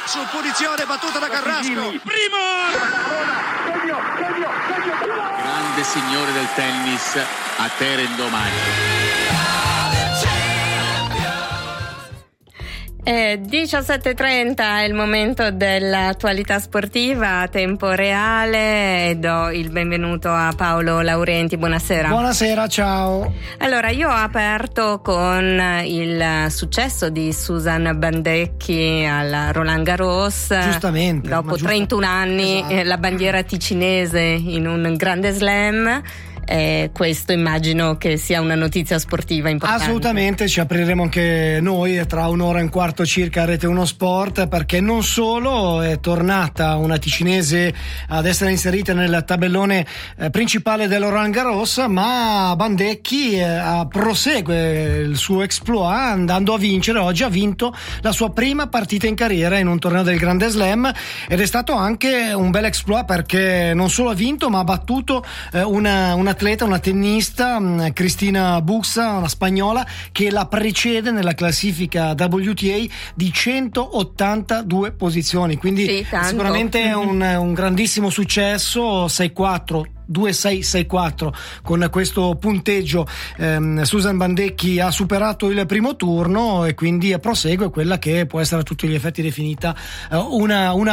Su punizione battuta da Carrasco. Primo! Grande signore del tennis a Teren domani. 17:30 è il momento dell'attualità sportiva a tempo reale e do il benvenuto a Paolo Laurenti. Buonasera. Buonasera, ciao. Allora, io ho aperto con il successo di Susan Bandecchi al Roland Garros. Giustamente. Dopo 31 anni, esatto. La bandiera ticinese in un grande slam. Questo immagino che sia una notizia sportiva importante. Assolutamente, ci apriremo anche noi tra un'ora e un quarto circa a Rete 1 Sport, perché non solo è tornata una ticinese ad essere inserita nel tabellone principale del Roland Garros, ma Bandecchi prosegue il suo exploit andando a vincere. Oggi ha vinto la sua prima partita in carriera in un torneo del Grande Slam ed è stato anche un bel exploit, perché non solo ha vinto ma ha battuto una tennista, Cristina Buxa, una spagnola, che la precede nella classifica WTA di 182 posizioni, quindi sì, sicuramente è un grandissimo successo. 6-4 2-6-6-4 con questo punteggio. Susan Bandecchi ha superato il primo turno e quindi prosegue quella che può essere a tutti gli effetti definita una